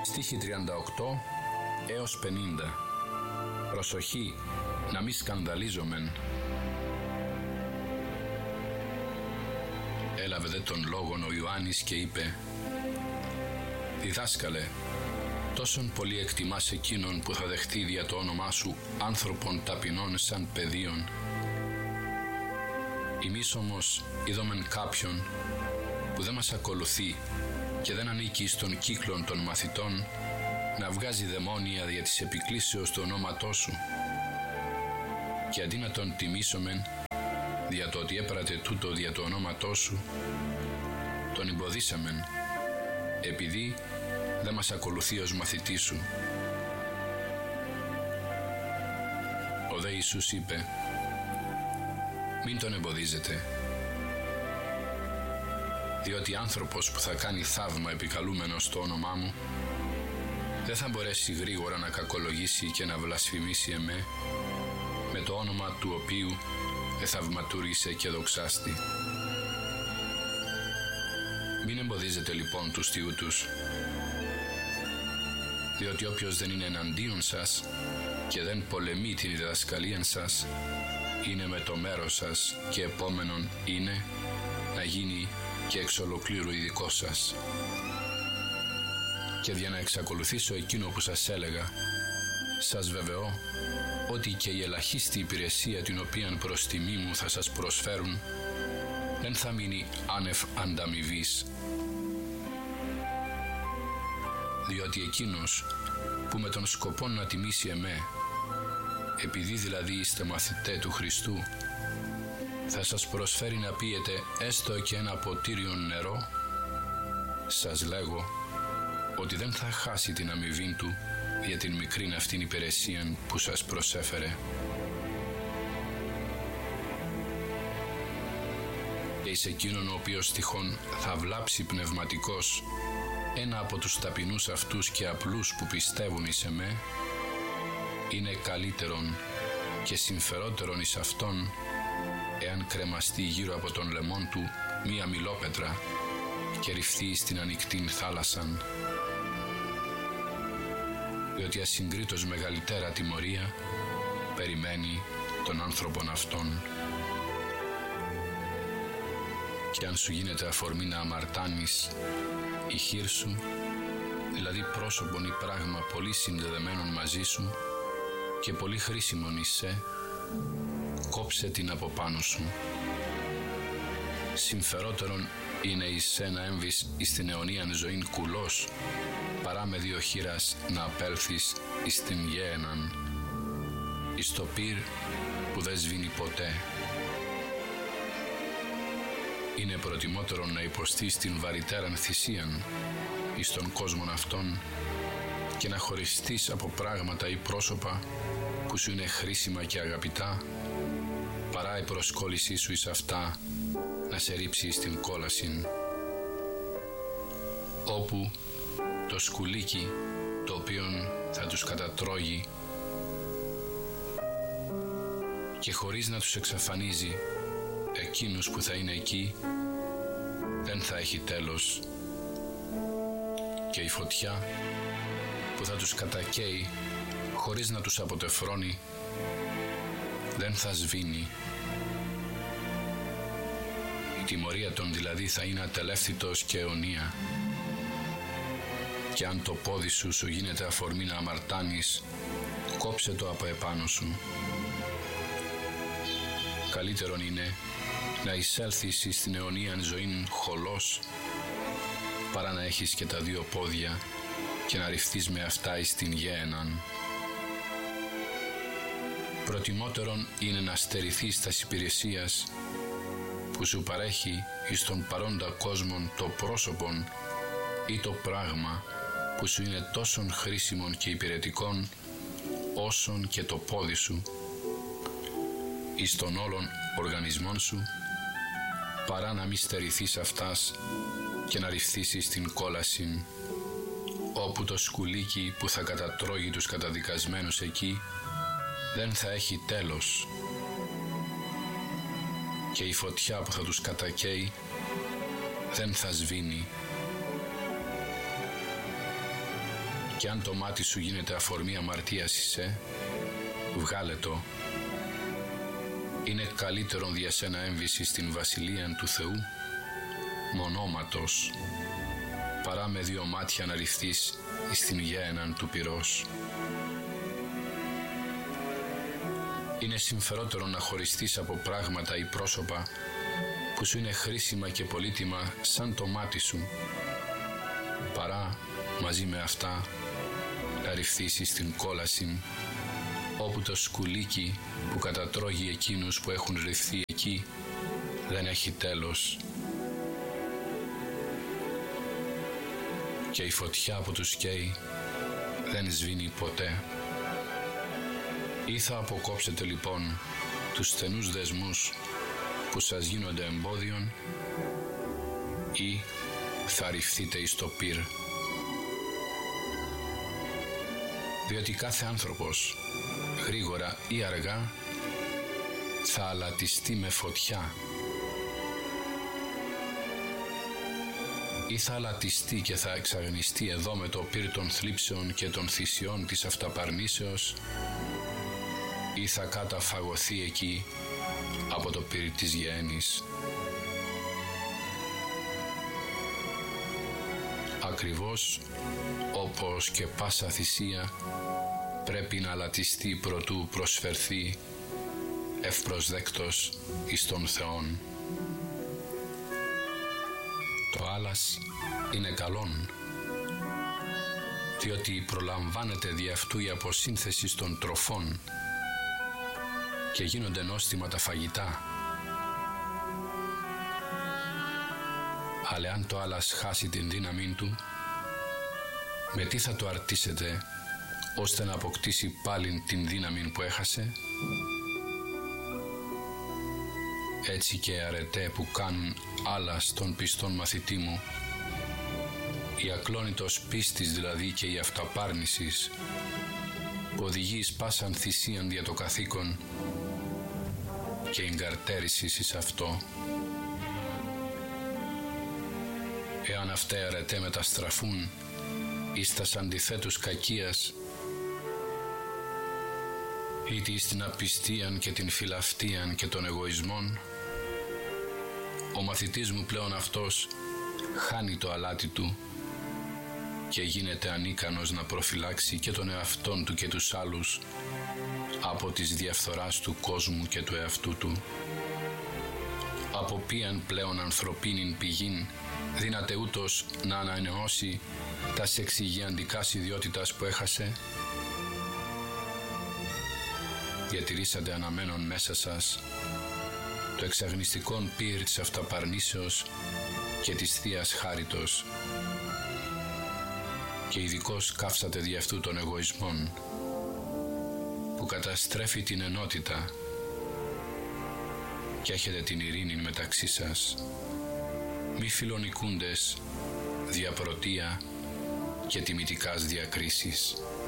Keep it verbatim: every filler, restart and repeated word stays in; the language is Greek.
Στίχοι τριάντα οκτώ έως πενήντα. Προσοχή να μη σκανδαλίζομεν. Έλαβε δε τον λόγον ο Ιωάννης και είπε: «Διδάσκαλε, τόσον πολύ εκτιμάς εκείνον που θα δεχτεί δια το όνομά σου άνθρωπον ταπεινών σαν παιδίον. Εμείς όμως είδομεν κάποιον που δεν μας ακολουθεί και δεν ανήκει στον κύκλον των μαθητών να βγάζει δαιμόνια δια της επικλήσεως του ονόματός σου. Και αντί να τον τιμήσομεν δια το ότι έπρατε τούτο δια το ονόματός σου, τον εμποδίσαμεν, επειδή δεν μας ακολουθεί ως μαθητή σου». Ο δε Ιησούς είπε: «Μην τον εμποδίζετε, διότι άνθρωπος που θα κάνει θαύμα επικαλούμενος το όνομά μου δεν θα μπορέσει γρήγορα να κακολογήσει και να βλασφημίσει εμέ, με το όνομα του οποίου εθαυματούρισε και δοξάστη. Μην εμποδίζετε λοιπόν τους τιούτους, διότι όποιος δεν είναι εναντίον σας και δεν πολεμεί την διδασκαλία σας, είναι με το μέρος σας και επόμενον είναι να γίνει και εξ ολοκλήρου ειδικό σας. Και για να εξακολουθήσω εκείνο που σας έλεγα, σας βεβαιώ ότι και η ελαχίστη υπηρεσία την οποία προς τιμή μου θα σας προσφέρουν δεν θα μείνει άνευ ανταμοιβής. Διότι εκείνος που με τον σκοπό να τιμήσει εμέ, επειδή δηλαδή είστε μαθητέ του Χριστού, θα σας προσφέρει να πίετε έστω και ένα ποτήριο νερό, σας λέγω ότι δεν θα χάσει την αμοιβή του για την μικρήν αυτήν υπηρεσία που σας προσέφερε. Και εις εκείνον ο οποίος τυχόν θα βλάψει πνευματικός ένα από τους ταπεινούς αυτούς και απλούς που πιστεύουν εις εμέ, είναι καλύτερον και συμφερότερον εις αυτόν εάν κρεμαστεί γύρω από τον λαιμόν του μία μιλόπετρα και ρυφθεί στην ανοιχτήν θάλασσαν. Διότι ασυγκρίτως μεγαλύτερα τιμωρία περιμένει τον άνθρωπον αυτόν. Και αν σου γίνεται αφορμή να αμαρτάνεις, η χείρ σου, δηλαδή πρόσωπον ή πράγμα πολύ συνδεδεμένον μαζί σου και πολύ χρήσιμον εις σε, κόψε την από πάνω σου. Συμφερότερον είναι εις σε να έμβεις εις την αιωνίαν ζωήν κουλός, παρά με δύο χείρας να απέλθεις εις την γέεναν, εις το πυρ που δεν σβήνει ποτέ. Είναι προτιμότερον να υποστείς την βαρυτέραν θυσίαν εις τον κόσμον αυτόν και να χωριστείς από πράγματα ή πρόσωπα που σου είναι χρήσιμα και αγαπητά, παρά η προσκόλλησή σου εις αυτά να σε ρίψει στην κόλασιν, όπου το σκουλίκι το οποίον θα τους κατατρώγει και χωρίς να τους εξαφανίζει εκείνους που θα είναι εκεί, δεν θα έχει τέλος, και η φωτιά που θα τους κατακαίει χωρίς να τους αποτεφρώνει δεν θα σβήνει. Η τιμωρία των δηλαδή θα είναι ατελεύθυτος και αιωνία. Και αν το πόδι σου σου γίνεται αφορμή να αμαρτάνεις, κόψε το από επάνω σου. Καλύτερον είναι να εισέλθεις στην αιωνίαν ζωήν χολός, παρά να έχεις και τα δύο πόδια και να ρυφθείς με αυτά εις την γέεναν. Προτιμότερον είναι να στερηθείς τας υπηρεσίας που σου παρέχει εις τον παρόντα κόσμον το πρόσωπον ή το πράγμα που σου είναι τόσον χρήσιμον και υπηρετικόν όσον και το πόδι σου εις τον όλων οργανισμών σου, παρά να μη στερηθείς αυτάς και να ρυφθείς στην κόλασιν, όπου το σκουλίκι που θα κατατρώγει τους καταδικασμένους εκεί δεν θα έχει τέλος, και η φωτιά που θα τους κατακαίει δεν θα σβήνει. και αν το μάτι σου γίνεται αφορμή αμαρτίας είσαι, βγάλε το. Είναι καλύτερον δια σένα έμβηση στην βασιλείαν του Θεού, μονόματος, παρά με δύο μάτια να ρυφθείς εις την γέεναν του πυρός. Είναι συμφερότερο να χωριστείς από πράγματα ή πρόσωπα που σου είναι χρήσιμα και πολύτιμα σαν το μάτι σου, παρά μαζί με αυτά να ρυφθείς εις την κόλαση, όπου το σκουλίκι που κατατρώγει εκείνους που έχουν ρυφθεί εκεί δεν έχει τέλος, και η φωτιά που τους καίει δεν σβήνει ποτέ. Ή θα αποκόψετε λοιπόν τους στενούς δεσμούς που σας γίνονται εμπόδιον, ή θα ρυφθείτε εις το πυρ. Διότι κάθε άνθρωπος, γρήγορα ή αργά, θα αλατιστεί με φωτιά, ή θα αλατιστεί και θα εξαγνιστεί εδώ με το πυρ των θλίψεων και των θυσιών της αυταπαρνήσεως, ή θα καταφαγωθεί εκεί από το πυρ της γέννης. Ακριβώς όπως και πάσα θυσία πρέπει να αλατιστεί προτού προσφερθεί ευπροσδέκτος εις τον Θεόν. Το άλας είναι καλόν, διότι προλαμβάνεται δι' αυτού η αποσύνθεση των τροφών και γίνονται νόστιμα τα φαγητά. Αλλά αν το άλας χάσει την δύναμη του, με τι θα το αρτίσετε ώστε να αποκτήσει πάλιν την δύναμη που έχασε? Έτσι και αρετέ που κάνουν άλλα στον πιστόν μαθητή μου, η ακλόνητος πίστης δηλαδή και η αυταπάρνησης που οδηγεί εις πάσαν θυσίαν δια το καθήκον και η εγκαρτέρησης εις αυτό. Εάν αυτέ αρετέ μεταστραφούν εις τας αντιθέτους κακίας, είτε εις την απιστίαν και την φιλαυτίαν και των εγωισμών, ο μαθητής μου πλέον αυτός χάνει το αλάτι του και γίνεται ανίκανος να προφυλάξει και τον εαυτόν του και τους άλλους από της διαφθοράς του κόσμου και του εαυτού του. Από ποιαν πλέον ανθρωπίνην πηγήν δύναται ούτως να ανανεώσει τας εξυγιαντικάς ιδιότητας που έχασε? Διατηρήσατε αναμένων μέσα σας το εξαγνιστικόν πύρ της αυταπαρνήσεως και της Θείας Χάριτος, και ειδικώς καύσατε δι' αυτού των εγωισμών που καταστρέφει την ενότητα, και έχετε την ειρήνη μεταξύ σας, μη φιλονικούντες δια πρωτεία και τιμητικάς διακρίσεις.